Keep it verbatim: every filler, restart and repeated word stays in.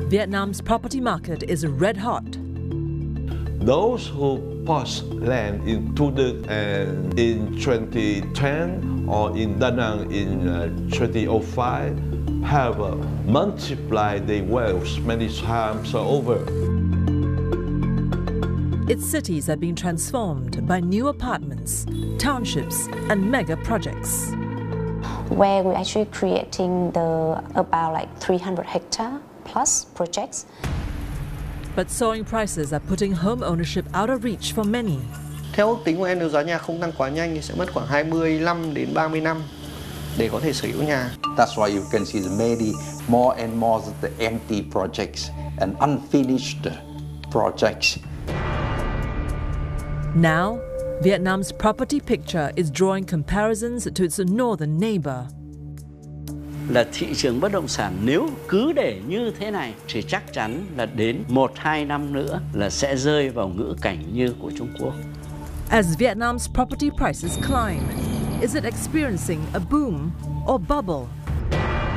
Vietnam's property market is red hot. Those who bought land in Thu Duc and in twenty ten or in Da Nang in uh, twenty oh five have uh, multiplied their wealth many times over. Its cities are being transformed by new apartments, townships, and mega projects. Where we're actually creating the about like three hundred hectare plus projects. But soaring prices are putting home ownership out of reach for many. Theo ước tính của em, nếu giá nhà không tăng quá nhanh thì sẽ mất khoảng hai mươi lăm đến ba mươi năm để có thể sở hữu nhà. That's why you can see maybe more and more of the empty projects and unfinished projects. Now, Vietnam's property picture is drawing comparisons to its northern neighbor. Là thị trường bất động sản nếu cứ để như thế này thì chắc chắn là đến một hai năm nữa là sẽ rơi vào ngữ cảnh như của Trung Quốc. As Vietnam's property prices climb, is it experiencing a boom or bubble?